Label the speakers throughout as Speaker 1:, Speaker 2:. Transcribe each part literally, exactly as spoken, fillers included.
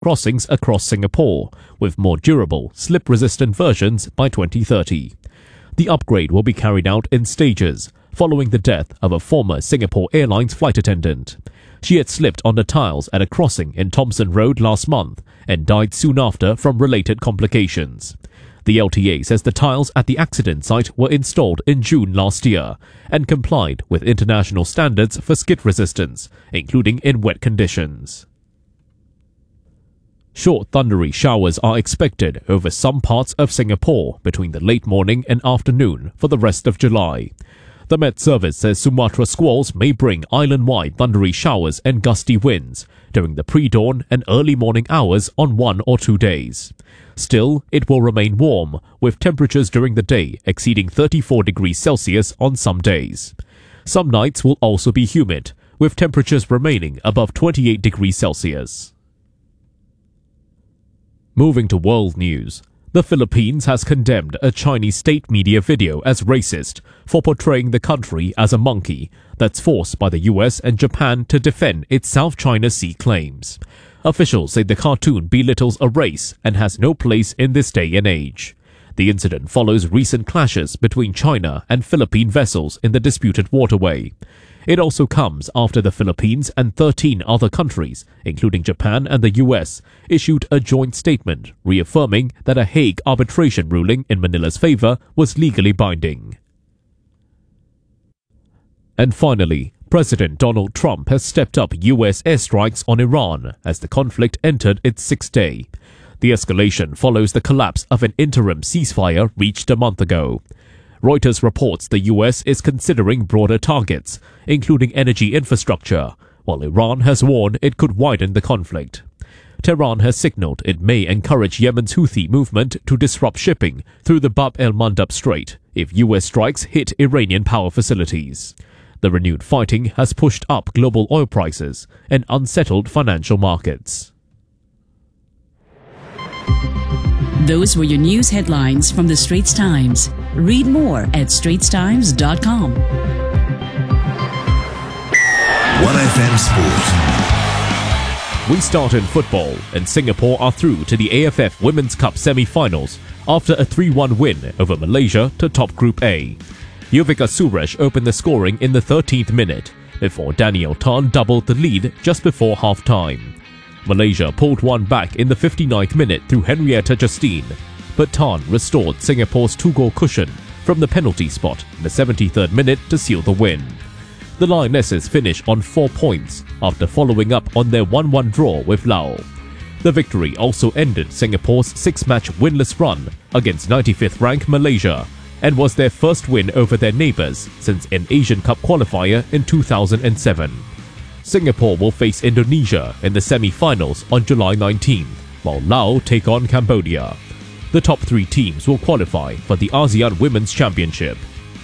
Speaker 1: crossings across Singapore, with more durable, slip-resistant versions by twenty thirty. The upgrade will be carried out in stages, following the death of a former Singapore Airlines flight attendant. She had slipped on the tiles at a crossing in Thomson Road last month and died soon after from related complications. The L T A says the tiles at the accident site were installed in June last year and complied with international standards for skid resistance, including in wet conditions. Short thundery showers are expected over some parts of Singapore between the late morning and afternoon for the rest of July. The Met Service says Sumatra squalls may bring island-wide thundery showers and gusty winds during the pre-dawn and early morning hours on one or two days. Still, it will remain warm, with temperatures during the day exceeding thirty-four degrees Celsius on some days. Some nights will also be humid, with temperatures remaining above twenty-eight degrees Celsius. Moving to world news. The Philippines has condemned a Chinese state media video as racist for portraying the country as a monkey that's forced by the U S and Japan to defend its South China Sea claims. Officials say the cartoon belittles a race and has no place in this day and age. The incident follows recent clashes between China and Philippine vessels in the disputed waterway. It also comes after the Philippines and thirteen other countries, including Japan and the U S, issued a joint statement reaffirming that a Hague arbitration ruling in Manila's favor was legally binding. And finally, President Donald Trump has stepped up U S airstrikes on Iran as the conflict entered its sixth day. The escalation follows the collapse of an interim ceasefire reached a month ago. Reuters reports the U S is considering broader targets, including energy infrastructure, while Iran has warned it could widen the conflict. Tehran has signaled it may encourage Yemen's Houthi movement to disrupt shipping through the Bab el-Mandab Strait if U S strikes hit Iranian power facilities. The renewed fighting has pushed up global oil prices and unsettled financial markets.
Speaker 2: Those were your news headlines from the Straits Times. Read more at straits times dot com.
Speaker 3: one F M Sport.
Speaker 1: We start in football, and Singapore are through to the A F F Women's Cup semi-finals after a three one win over Malaysia to top Group A. Yuvika Suresh opened the scoring in the thirteenth minute, before Danielle Tan doubled the lead just before half-time. Malaysia pulled one back in the fifty-ninth minute through Henrietta Justine, but Tan restored Singapore's two-goal cushion from the penalty spot in the seventy-third minute to seal the win. The Lionesses finish on four points after following up on their one one draw with Laos. The victory also ended Singapore's six-match winless run against ninety-fifth ranked Malaysia and was their first win over their neighbours since an Asian Cup qualifier in two thousand seven. Singapore will face Indonesia in the semi-finals on July nineteenth, while Laos take on Cambodia. The top three teams will qualify for the ASEAN Women's Championship.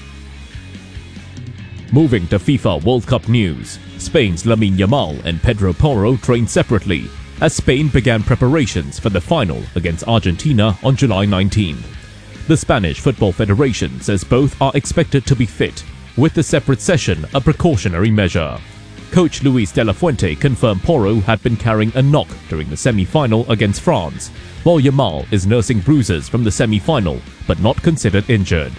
Speaker 1: Moving to FIFA World Cup news, Spain's Lamine Yamal and Pedro Porro trained separately as Spain began preparations for the final against Argentina on July nineteenth. The Spanish Football Federation says both are expected to be fit, with the separate session a precautionary measure. Coach Luis de la Fuente confirmed Porro had been carrying a knock during the semi-final against France, while Yamal is nursing bruises from the semi-final but not considered injured.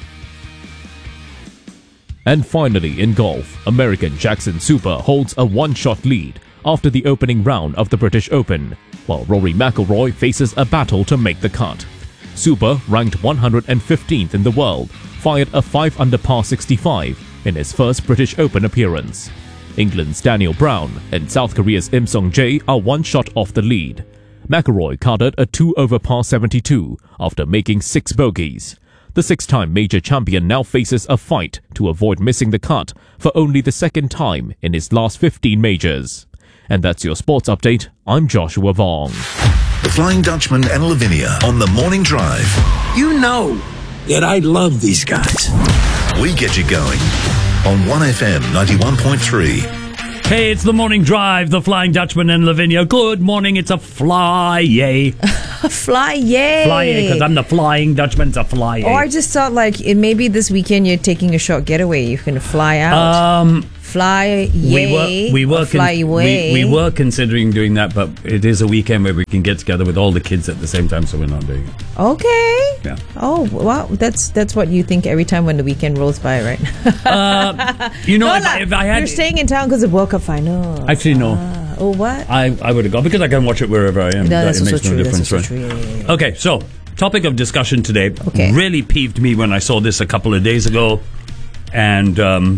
Speaker 1: And finally in golf, American Jackson Super holds a one-shot lead after the opening round of the British Open, while Rory McIlroy faces a battle to make the cut. Super, ranked one hundred fifteenth in the world, fired a five under par sixty-five in his first British Open appearance. England's Daniel Brown and South Korea's Im Song-jae are one shot off the lead. McIlroy carded a two over par seventy-two after making six bogeys. The six-time major champion now faces a fight to avoid missing the cut for only the second time in his last fifteen majors. And that's your sports update. I'm Joshua Vong.
Speaker 3: The Flying Dutchman and Lavinia on the Morning Drive.
Speaker 4: You know that I love these guys.
Speaker 3: We get you going on one F M ninety-one point three.
Speaker 5: Hey, it's the Morning Drive, the Flying Dutchman and Lavinia. Good morning, it's a fly, yay.
Speaker 6: Fly, yay.
Speaker 5: Fly, yay, because I'm the Flying Dutchman, it's a fly, yay.
Speaker 6: Oh, I just thought like it, maybe this weekend you're taking a short getaway. You can fly out.
Speaker 5: Um,
Speaker 6: fly
Speaker 5: We
Speaker 6: yay.
Speaker 5: were we were
Speaker 6: or fly
Speaker 5: con-
Speaker 6: away.
Speaker 5: we, we were considering doing that, but it is a weekend where we can get together with all the kids at the same time, so we're not doing it.
Speaker 6: Okay.
Speaker 5: Yeah.
Speaker 6: Oh wow, that's that's what you think every time when the weekend rolls by, right?
Speaker 5: Uh, you know,
Speaker 6: No
Speaker 5: if,
Speaker 6: lah,
Speaker 5: I, if I had
Speaker 6: you're staying in town because of World Cup final.
Speaker 5: actually no,
Speaker 6: Ah, oh what?
Speaker 5: I I would have gone because I can watch it wherever I am.
Speaker 6: No,
Speaker 5: That-
Speaker 6: that's
Speaker 5: it
Speaker 6: also
Speaker 5: makes no
Speaker 6: true.
Speaker 5: difference,
Speaker 6: That's also
Speaker 5: right?
Speaker 6: true. Yeah, yeah, yeah.
Speaker 5: Okay, so topic of discussion today
Speaker 6: Okay.
Speaker 5: really peeved me when I saw this a couple of days ago, and um,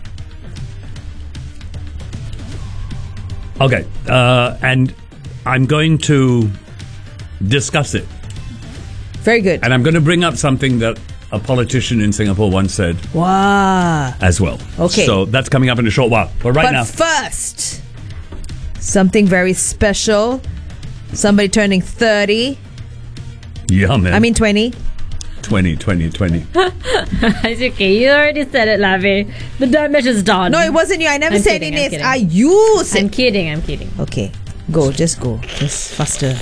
Speaker 5: okay, uh, and I'm going to discuss it,
Speaker 6: Very good.
Speaker 5: and I'm going to bring up something that a politician in Singapore once said
Speaker 6: Wow.
Speaker 5: as well.
Speaker 6: Okay.
Speaker 5: So that's coming up in a short while. But right
Speaker 6: But
Speaker 5: now,
Speaker 6: first, something very special. Somebody turning thirty.
Speaker 5: yeah, man.
Speaker 6: I mean twenty.
Speaker 5: twenty, twenty, twenty.
Speaker 7: It's okay. You already said it, Lavi. The damage is done.
Speaker 6: No, it wasn't you. I never
Speaker 7: I'm
Speaker 6: said
Speaker 7: kidding,
Speaker 6: it
Speaker 7: I'm
Speaker 6: is.
Speaker 7: kidding.
Speaker 6: Are you?
Speaker 7: I'm kidding. I'm kidding.
Speaker 6: Okay. Go. Just go. Just faster.